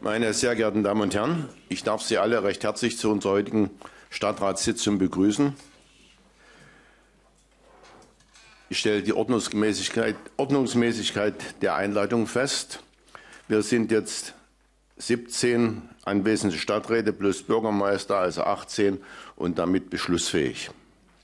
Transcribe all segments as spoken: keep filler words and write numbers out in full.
Meine sehr geehrten Damen und Herren, ich darf Sie alle recht herzlich zu unserer heutigen Stadtratssitzung begrüßen. Ich stelle die Ordnungsmäßigkeit, Ordnungsmäßigkeit der Einleitung fest. Wir sind jetzt siebzehn anwesende Stadträte plus Bürgermeister, also achtzehn, und damit beschlussfähig.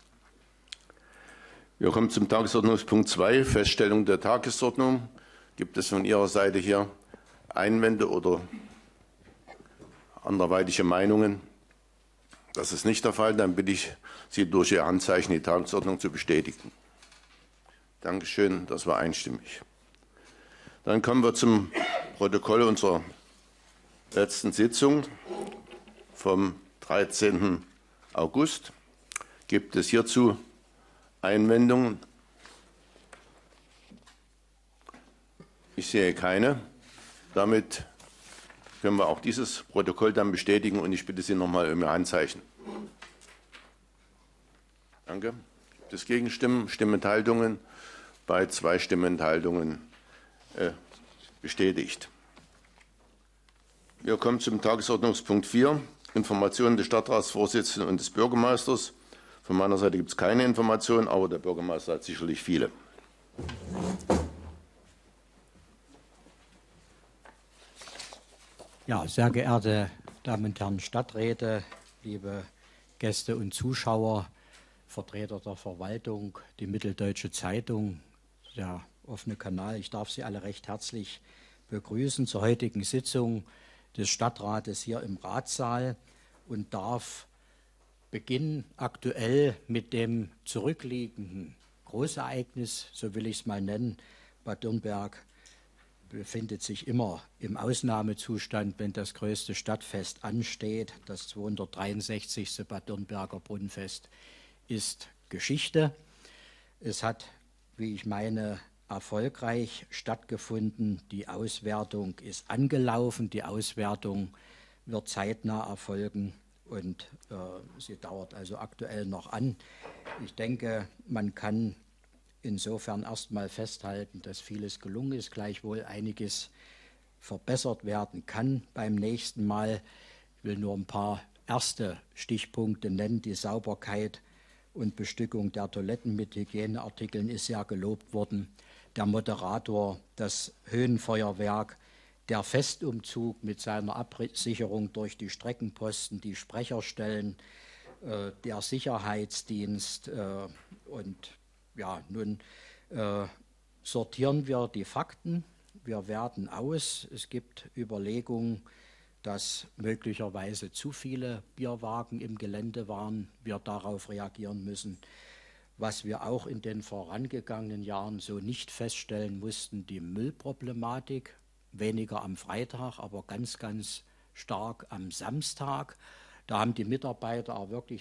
Wir kommen zum Tagesordnungspunkt zwei, Feststellung der Tagesordnung. Gibt es von Ihrer Seite hier Einwände oder anderweitige Meinungen? Das ist nicht der Fall. Dann bitte ich Sie, durch Ihr Handzeichen die Tagesordnung zu bestätigen. Dankeschön, das war einstimmig. Dann kommen wir zum Protokoll unserer letzten Sitzung vom dreizehnten August. Gibt es hierzu Einwendungen? Ich sehe keine. Damit können wir auch dieses Protokoll dann bestätigen und ich bitte Sie nochmal um Ihr Handzeichen. Danke. Gibt es Gegenstimmen, Stimmenthaltungen? Bei zwei Stimmenthaltungen äh, bestätigt. Wir kommen zum Tagesordnungspunkt vier, Informationen des Stadtratsvorsitzenden und des Bürgermeisters. Von meiner Seite gibt es keine Informationen, aber der Bürgermeister hat sicherlich viele. Ja, sehr geehrte Damen und Herren Stadträte, liebe Gäste und Zuschauer, Vertreter der Verwaltung, die Mitteldeutsche Zeitung, der offene Kanal. Ich darf Sie alle recht herzlich begrüßen zur heutigen Sitzung des Stadtrates hier im Ratssaal und darf beginnen aktuell mit dem zurückliegenden Großereignis, so will ich es mal nennen. Bad Dürnberg befindet sich immer im Ausnahmezustand, wenn das größte Stadtfest ansteht. Das zweihundertdreiundsechzigste Bad Dürnberger Brunnenfest ist Geschichte. Es hat, wie ich meine, erfolgreich stattgefunden. Die Auswertung ist angelaufen. Die Auswertung wird zeitnah erfolgen und äh, sie dauert also aktuell noch an. Ich denke, man kann insofern erstmal festhalten, dass vieles gelungen ist, gleichwohl einiges verbessert werden kann beim nächsten Mal. Ich will nur ein paar erste Stichpunkte nennen. Die Sauberkeit und Bestückung der Toiletten mit Hygieneartikeln ist sehr gelobt worden. Der Moderator, das Höhenfeuerwerk, der Festumzug mit seiner Absicherung durch die Streckenposten, die Sprecherstellen, äh, der Sicherheitsdienst äh, und ja, nun äh, sortieren wir die Fakten. Wir werten aus. Es gibt Überlegungen, dass möglicherweise zu viele Bierwagen im Gelände waren. Wir darauf reagieren müssen. Was wir auch in den vorangegangenen Jahren so nicht feststellen mussten, die Müllproblematik, weniger am Freitag, aber ganz, ganz stark am Samstag. Da haben die Mitarbeiter auch wirklich